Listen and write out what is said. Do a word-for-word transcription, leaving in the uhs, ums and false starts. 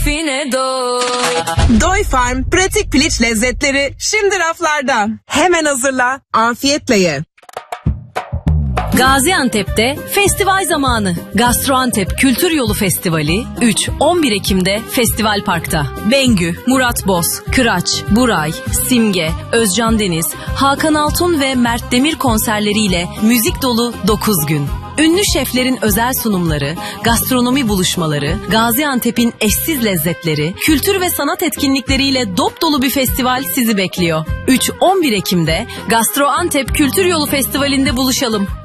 Fine doy. Doy Farm pratik piliç lezzetleri şimdi raflarda. Hemen hazırla, afiyetle ye. Gaziantep'te festival zamanı. Gastroantep Kültür Yolu Festivali üç on bir Ekim'de Festival Park'ta. Bengü, Murat Boz, Kıraç, Buray, Simge, Özcan Deniz, Hakan Altun ve Mert Demir konserleriyle müzik dolu dokuz gün. Ünlü şeflerin özel sunumları, gastronomi buluşmaları, Gaziantep'in eşsiz lezzetleri, kültür ve sanat etkinlikleriyle dop dolu bir festival sizi bekliyor. üç on bir Ekim'de Gastroantep Kültür Yolu Festivali'nde buluşalım.